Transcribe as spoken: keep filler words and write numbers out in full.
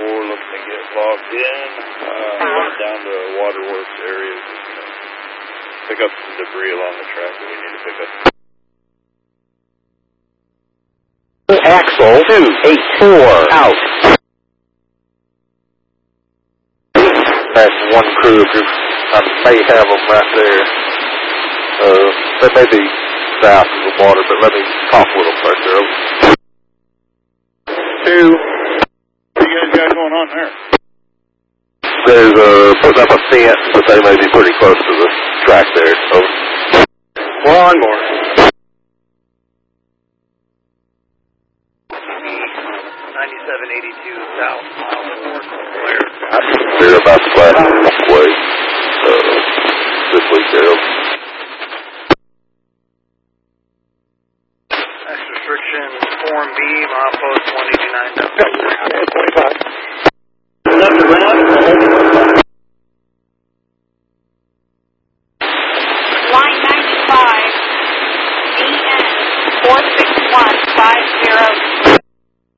four looking to get logged in. Uh, went down to Waterworks area. Just gonna pick up some debris along the track that we need to pick up. Axle two eight four out. That's one crew. If you're, I may have them right there. Uh, they may be south of the water, but let me talk with them first. Two. What you guys got going on there? There's uh, putting up a fence, but they may be pretty close to the track there. So. One more. ninety-seven eighty-two south, mile four, clear. They're about to flash way uh, this weekend. Next restriction, Form B, milepost one eighty-nine. twenty-five. Left to left,